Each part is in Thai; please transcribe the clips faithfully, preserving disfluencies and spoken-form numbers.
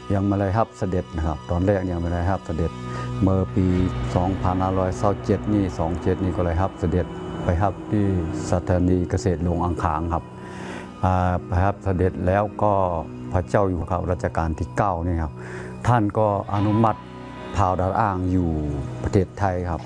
ยังไม่ได้รับเสด็จนะครับตอนแรกยังไม่ได้รับเสด็จเมื่อปีสองพันห้าร้อยยี่สิบเจ็ดนี่สองพันเจ็ดนี่ก็เลยรับเสด็จไปรับที่สถานีเกษตรหลวงอ่างขางครับไปรับเสด็จแล้วก็พระเจ้าอยู่หัวรัชกาลที่เก้านี่ครับท่านก็อนุมัติพาวดาวอ้างอยู่ประเทศไทยครับ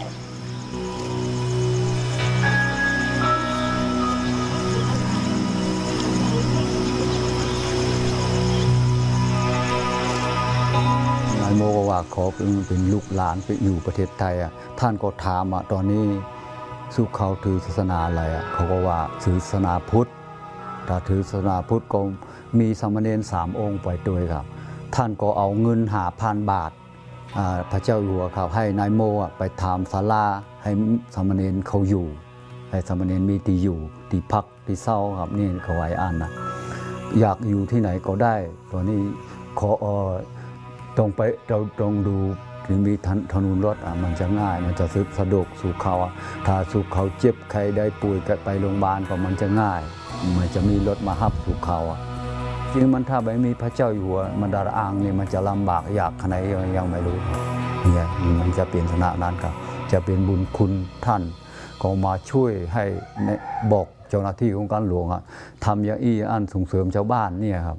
นายโมก็ว่าขอเป็นลูกหลานไปอยู่ประเทศไทยอ่ะท่านก็ถามอ่ะตอนนี้สุเขาถือศาสนาอะไรอ่ะเขาก็ว่าถือศาสนาพุทธถ้าถือศาสนาพุทธก็มีสามเณรสามองค์ไปด้วยครับท่านก็เอาเงินหาพันบาทพระเจ้าอยู่หัวเขาให้นายโมไปทำศาลาให้สามเณรเขาอยู่ให้สามเณรมีที่อยู่ที่พักที่เศร้าครับนี่เขาไว้อ่านนะอยากอยู่ที่ไหนก็ได้ตอนนี้ขอตรงไปเราตรงดูที่มีถนนรถอ่ะมันจะง่ายมันจะสะดวกสู่เขาถ้าสู่เขาเจ็บใครได้ป่วยไปโรงพยาบาลก็มันจะง่ายมันจะมีรถมารับสู่เขาจริงมันถ้าไม่มีพระเจ้าอยู่หัวมันดาอ่างนี่มันจะลำบากยากขนาดไหนยังไม่รู้เนี่ยมันจะเป็นขนาดนั้นครับจะเป็นบุญคุณท่านก็มาช่วยให้บอกเจ้าหน้าที่ของการหลวงทำอย่างอี้อันส่งเสริมชาวบ้านเนี่ยครับ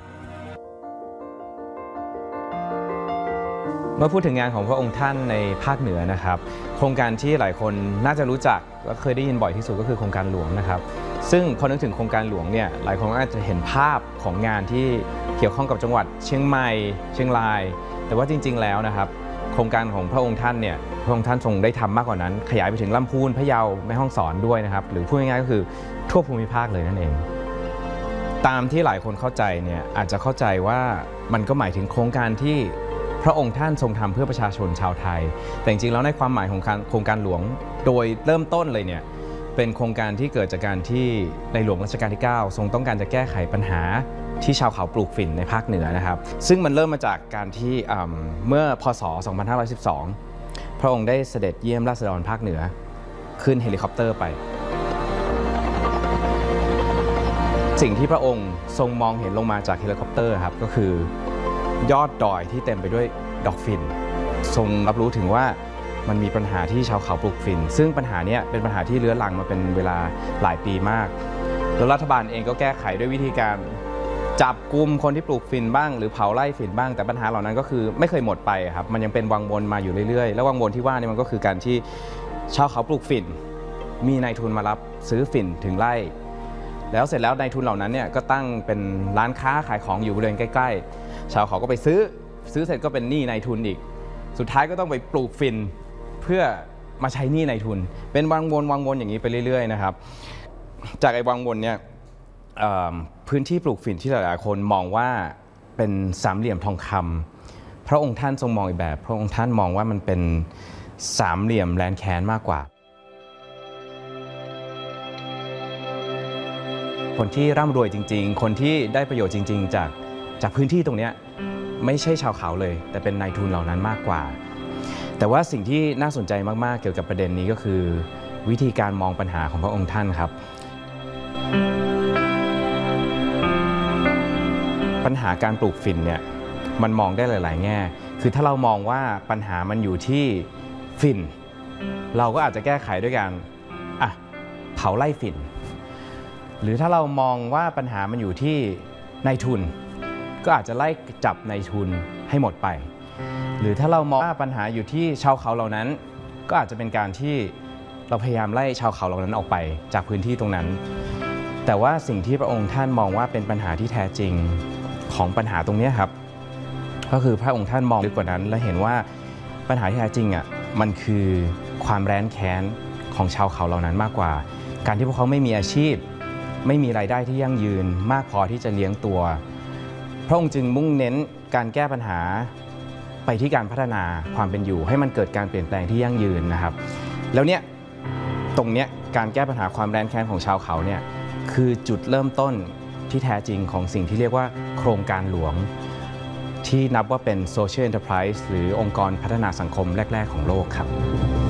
เมื่อพูดถึงงานของพระองค์ท่านในภาคเหนือนะครับโครงการที่หลายคนน่าจะรู้จักและเคยได้ยินบ่อยที่สุดก็คือโครงการหลวงนะครับซึ่งพอนึกถึงโครงการหลวงเนี่ยหลายคนอาจจะเห็นภาพของงานที่เกี่ยวข้องกับจังหวัดเชียงใหม่เชียงรายแต่ว่าจริงๆแล้วนะครับโครงการของพระองค์ท่านเนี่ยพระองค์ท่านทรงได้ทำมากกว่านั้นขยายไปถึงลำพูนพะเยาแม่ฮ่องสอนด้วยนะครับหรือพูดง่ายๆก็คือทั่วภูมิภาคเลยนั่นเองตามที่หลายคนเข้าใจเนี่ยอาจจะเข้าใจว่ามันก็หมายถึงโครงการที่พระองค์ท่านทรงทำเพื่อประชาชนชาวไทยแต่จริงๆแล้วในความหมายของโครงการหลวงโดยเริ่มต้นเลยเนี่ยเป็นโครงการที่เกิดจากการที่ในหลวงรัชกาลที่เก้าทรงต้องการจะแก้ไขปัญหาที่ชาวเขาปลูกฝิ่นในภาคเหนือนะครับซึ่งมันเริ่มมาจากการที่เมื่อพศสองพันห้าร้อยสิบสองพระองค์ได้เสด็จเยี่ยมราษฎรภาคเหนือขึ้นเฮลิคอปเตอร์ไปสิ่งที่พระองค์ทรงมองเห็นลงมาจากเฮลิคอปเตอร์ครับก็คือยอดดอยที่เต็มไปด้วยดอกฝิ่นทรงรับรู้ถึงว่ามันมีปัญหาที่ชาวเขาปลูกฝิ่นซึ่งปัญหานี้เป็นปัญหาที่เรื้อรังมาเป็นเวลาหลายปีมากแล้วรัฐบาลเองก็แก้ไขด้วยวิธีการจับกลุ่มคนที่ปลูกฝิ่นบ้างหรือเผาไล่ฝิ่นบ้างแต่ปัญหาเหล่านั้นก็คือไม่เคยหมดไปครับมันยังเป็นวังวนมาอยู่เรื่อยๆแล้ววังวนที่ว่านี่มันก็คือการที่ชาวเขาปลูกฝิ่นมีนายทุนมารับซื้อฝิ่นถึงไร่แล้วเสร็จแล้วนายทุนเหล่านั้นเนี่ยก็ตั้งเป็นร้านค้าขายของอยู่บริเวณใกล้ๆชาวเขาก็ไปซื้อซื้อเสร็จก็เป็นหนี้นายทุนอีกสุดท้ายก็ต้องไปปลูกฝิ่นเพื่อมาใช้หนี้นายทุนเป็นวังวนวังวนอย่างนี้ไปเรื่อยๆนะครับจากไอ้วังวนเนี่ยพื้นที่ปลูกฝิ่นที่หลายๆคนมองว่าเป็นสามเหลี่ยมทองคำพระองค์ท่านทรงมองอีกแบบพระองค์ท่านมองว่ามันเป็นสามเหลี่ยมแลนแคนมากกว่าคนที่ร่ำรวยจริงๆคนที่ได้ประโยชน์จริงๆจากจากพื้นที่ตรงนี้ไม่ใช่ชาวเขาเลยแต่เป็นนายทุนเหล่านั้นมากกว่าแต่ว่าสิ่งที่น่าสนใจมากๆเกี่ยวกับประเด็นนี้ก็คือวิธีการมองปัญหาของพระองค์ท่านครับปัญหาการปลูกฝิ่นเนี่ยมันมองได้หลายๆแง่คือถ้าเรามองว่าปัญหามันอยู่ที่ฝิ่นเราก็อาจจะแก้ไขด้วยการอ่ะเผาไล่ฝิ่นหรือถ้าเรามองว่าปัญหามันอยู่ที่นายทุนก็อาจจะไล่จับนายทุนให้หมดไปหรือถ้าเรามองว่าปัญหาอยู่ที่ชาวเขาเหล่านั้นก็อาจจะเป็นการที่เราพยายามไล่ชาวเขาเหล่านั้นออกไปจากพื้นที่ตรงนั้นแต่ว่าสิ่งที่พระองค์ท่านมองว่าเป็นปัญหาที่แท้จริงของปัญหาตรงนี้ครับก็คือพระองค์ท่านมองลึกกว่านั้นและเห็นว่าปัญหาที่แท้จริงอ่ะมันคือความแร้นแค้นของชาวเขาเหล่านั้นมากกว่าการที่พวกเขาไม่มีอาชีพไม่มีรายได้ที่ยั่งยืนมากพอที่จะเลี้ยงตัวพระองค์จึงมุ่งเน้นการแก้ปัญหาไปที่การพัฒนาความเป็นอยู่ให้มันเกิดการเปลี่ยนแปลงที่ยั่งยืนนะครับแล้วเนี่ยตรงเนี้ยการแก้ปัญหาความแร้นแค้นของชาวเขาเนี่ยคือจุดเริ่มต้นที่แท้จริงของสิ่งที่เรียกว่าโครงการหลวงที่นับว่าเป็น Social Enterprise หรือองค์กรพัฒนาสังคมแรกๆของโลกครับ